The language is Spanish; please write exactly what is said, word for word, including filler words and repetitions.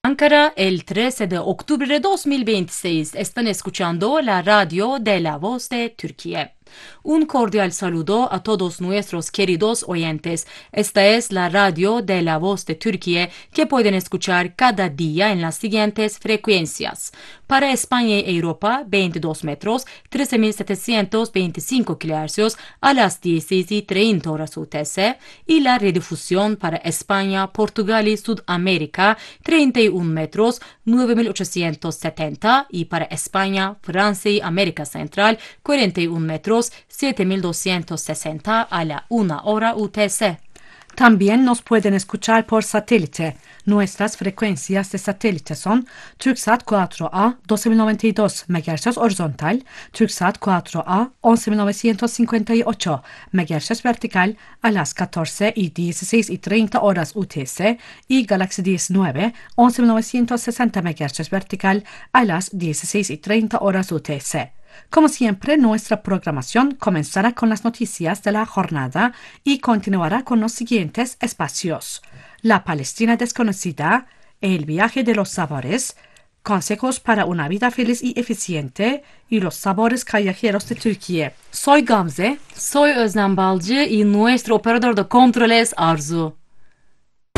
Ankara, el trece de octubre de dos mil veintiséis. Están escuchando la radio de La Voz de Turquía. Un cordial saludo a todos nuestros queridos oyentes. Esta es la radio de La Voz de Turquía que pueden escuchar cada día en las siguientes frecuencias. Para España y Europa, veintidós metros, trece mil setecientos veinticinco kilohercios a las dieciséis y treinta horas U T C, y la redifusión para España, Portugal y Sudamérica, treinta y un metros, nueve mil ochocientos setenta, y para España, Francia y América Central, cuarenta y un metros, siete mil doscientos sesenta a la una hora U T C. También nos pueden escuchar por satélite. Nuestras frecuencias de satélite son Turksat cuatro A doce mil noventa y dos megahercios horizontal, Turksat cuatro A once mil novecientos cincuenta y ocho megahercios vertical a las catorce y dieciséis y treinta horas U T C, y Galaxy diecinueve once mil novecientos sesenta megahercios vertical a las dieciséis y treinta horas U T C. Como siempre, nuestra programación comenzará con las noticias de la jornada y continuará con los siguientes espacios: La Palestina desconocida, el viaje de los sabores, consejos para una vida feliz y eficiente, y los sabores callejeros de Turquía. Soy Gamze. Soy Özlem Balcı y nuestro operador de control es Arzu.